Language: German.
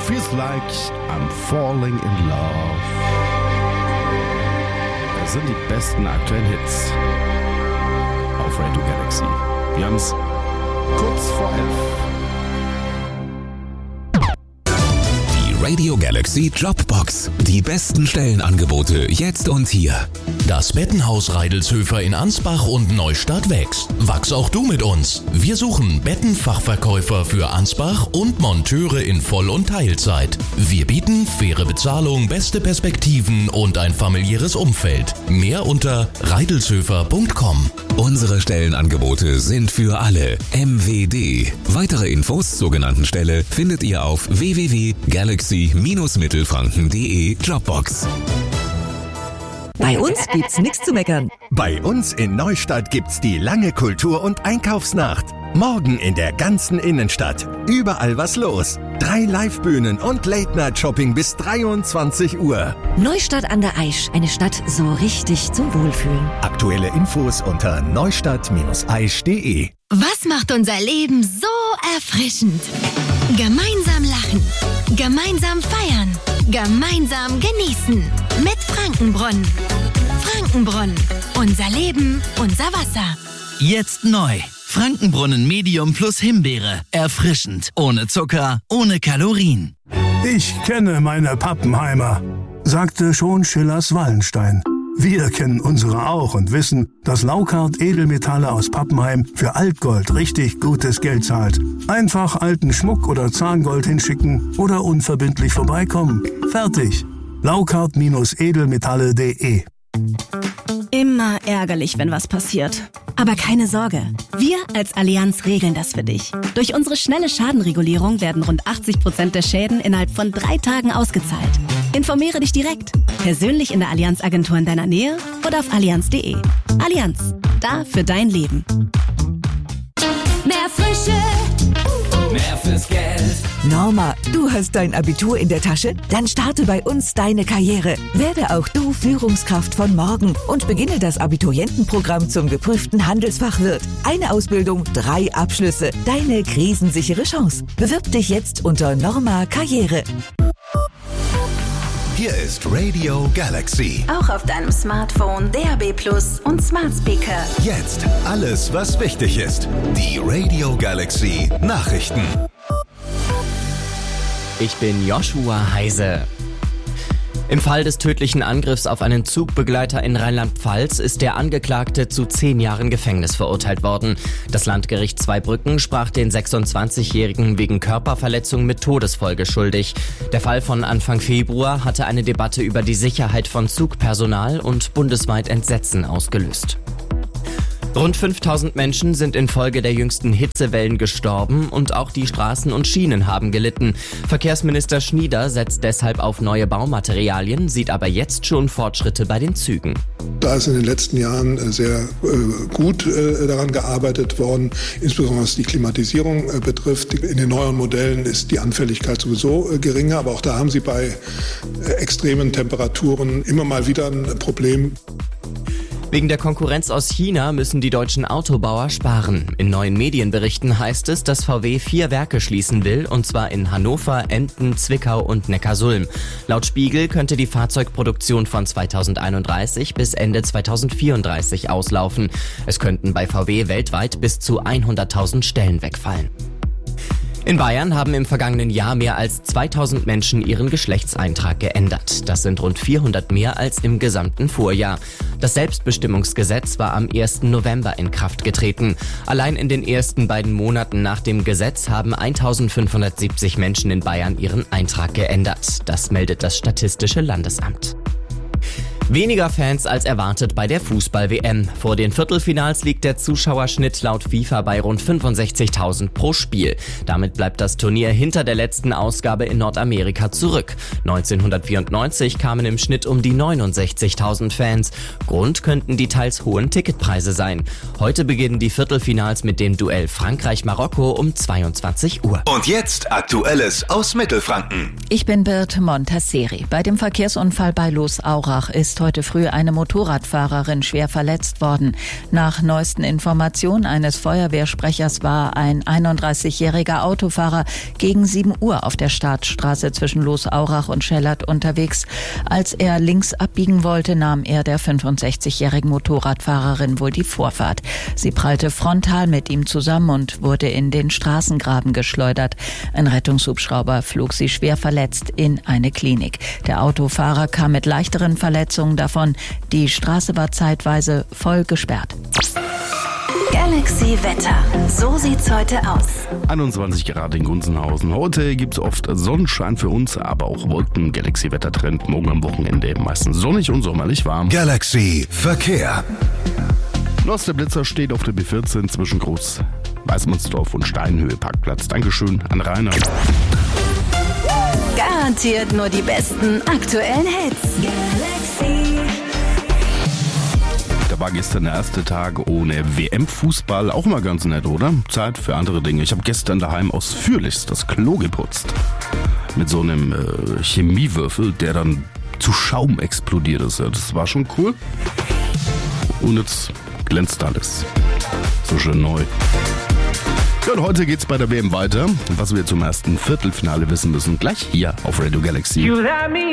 Feels like I'm falling in love. Das sind die besten aktuellen Hits auf Radio Galaxy. Wir haben's kurz vor 11. Radio Galaxy Jobbox. Die besten Stellenangebote jetzt und hier. Das Bettenhaus Reidelshöfer in Ansbach und Neustadt wächst. Wachs auch du mit uns. Wir suchen Bettenfachverkäufer für Ansbach und Monteure in Voll- und Teilzeit. Wir bieten faire Bezahlung, beste Perspektiven und ein familiäres Umfeld. Mehr unter reidelshöfer.com. Unsere Stellenangebote sind für alle. MWD. Weitere Infos zur genannten Stelle findet ihr auf www.galaxy-mittelfranken.de Jobbox. Bei uns gibt's nichts zu meckern. Bei uns in Neustadt gibt's die lange Kultur- und Einkaufsnacht. Morgen in der ganzen Innenstadt. Überall was los. 3 Livebühnen und Late-Night-Shopping bis 23 Uhr. Neustadt an der Aisch, eine Stadt so richtig zum Wohlfühlen. Aktuelle Infos unter neustadt-aisch.de. Was macht unser Leben so erfrischend? Gemeinsam lachen, gemeinsam feiern, gemeinsam genießen. Mit Frankenbrunnen. Frankenbrunnen. Unser Leben, unser Wasser. Jetzt neu. Frankenbrunnen Medium plus Himbeere. Erfrischend. Ohne Zucker, ohne Kalorien. Ich kenne meine Pappenheimer, sagte schon Schillers Wallenstein. Wir kennen unsere auch und wissen, dass Laukart Edelmetalle aus Pappenheim für Altgold richtig gutes Geld zahlt. Einfach alten Schmuck oder Zahngold hinschicken oder unverbindlich vorbeikommen. Fertig. Laukart-edelmetalle.de. Immer ärgerlich, wenn was passiert. Aber keine Sorge, wir als Allianz regeln das für dich. Durch unsere schnelle Schadenregulierung werden rund 80% der Schäden innerhalb von 3 Tagen ausgezahlt. Informiere dich direkt, persönlich in der Allianz-Agentur in deiner Nähe oder auf allianz.de. Allianz, da für dein Leben. Mehr Frische. Mehr fürs Geld. Norma, du hast dein Abitur in der Tasche? Dann starte bei uns deine Karriere. Werde auch du Führungskraft von morgen und beginne das Abiturientenprogramm zum geprüften Handelsfachwirt. Eine Ausbildung, 3 Abschlüsse. Deine krisensichere Chance. Bewirb dich jetzt unter Norma Karriere. Hier ist Radio Galaxy. Auch auf deinem Smartphone, DAB+ und Smart Speaker. Jetzt alles, was wichtig ist. Die Radio Galaxy Nachrichten. Ich bin Joshua Heise. Im Fall des tödlichen Angriffs auf einen Zugbegleiter in Rheinland-Pfalz ist der Angeklagte zu 10 Jahren Gefängnis verurteilt worden. Das Landgericht Zweibrücken sprach den 26-Jährigen wegen Körperverletzung mit Todesfolge schuldig. Der Fall von Anfang Februar hatte eine Debatte über die Sicherheit von Zugpersonal und bundesweit Entsetzen ausgelöst. Rund 5000 Menschen sind infolge der jüngsten Hitzewellen gestorben und auch die Straßen und Schienen haben gelitten. Verkehrsminister Schnieder setzt deshalb auf neue Baumaterialien, sieht aber jetzt schon Fortschritte bei den Zügen. Da ist in den letzten Jahren sehr gut daran gearbeitet worden, insbesondere was die Klimatisierung betrifft. In den neueren Modellen ist die Anfälligkeit sowieso geringer, aber auch da haben Sie bei extremen Temperaturen immer mal wieder ein Problem. Wegen der Konkurrenz aus China müssen die deutschen Autobauer sparen. In neuen Medienberichten heißt es, dass VW 4 Werke schließen will, und zwar in Hannover, Emden, Zwickau und Neckarsulm. Laut Spiegel könnte die Fahrzeugproduktion von 2031 bis Ende 2034 auslaufen. Es könnten bei VW weltweit bis zu 100.000 Stellen wegfallen. In Bayern haben im vergangenen Jahr mehr als 2000 Menschen ihren Geschlechtseintrag geändert. Das sind rund 400 mehr als im gesamten Vorjahr. Das Selbstbestimmungsgesetz war am 1. November in Kraft getreten. Allein in den ersten beiden Monaten nach dem Gesetz haben 1570 Menschen in Bayern ihren Eintrag geändert. Das meldet das Statistische Landesamt. Weniger Fans als erwartet bei der Fußball-WM. Vor den Viertelfinals liegt der Zuschauerschnitt laut FIFA bei rund 65.000 pro Spiel. Damit bleibt das Turnier hinter der letzten Ausgabe in Nordamerika zurück. 1994 kamen im Schnitt um die 69.000 Fans. Grund könnten die teils hohen Ticketpreise sein. Heute beginnen die Viertelfinals mit dem Duell Frankreich-Marokko um 22 Uhr. Und jetzt Aktuelles aus Mittelfranken. Ich bin Birte Montasseri. Bei dem Verkehrsunfall bei Loos-Aurach ist ist heute früh eine Motorradfahrerin schwer verletzt worden. Nach neuesten Informationen eines Feuerwehrsprechers war ein 31-jähriger Autofahrer gegen 7 Uhr auf der Startstraße zwischen Loos-Aurach und Schellert unterwegs. Als er links abbiegen wollte, nahm er der 65-jährigen Motorradfahrerin wohl die Vorfahrt. Sie prallte frontal mit ihm zusammen und wurde in den Straßengraben geschleudert. Ein Rettungshubschrauber flog sie schwer verletzt in eine Klinik. Der Autofahrer kam mit leichteren Verletzungen davon. Die Straße war zeitweise voll gesperrt. Galaxy Wetter. So sieht's heute aus. 21 Grad in Gunzenhausen. Heute gibt's oft Sonnenschein für uns, aber auch Wolken. Galaxy Wettertrend morgen am Wochenende meistens sonnig und sommerlich warm. Galaxy Verkehr. Los, der Blitzer steht auf der B14 zwischen Groß-Weißmannsdorf und Steinhöhe Parkplatz. Dankeschön an Rainer. Garantiert nur die besten aktuellen Hits. Galaxy. Da war gestern der erste Tag ohne WM-Fußball. Auch mal ganz nett, oder? Zeit für andere Dinge. Ich habe gestern daheim ausführlichst das Klo geputzt. Mit so einem Chemiewürfel, der dann zu Schaum explodiert ist. Das war schon cool. Und jetzt glänzt alles. So schön neu. Ja, und heute geht's bei der WM weiter. Was wir zum ersten Viertelfinale wissen müssen, gleich hier auf Radio Galaxy.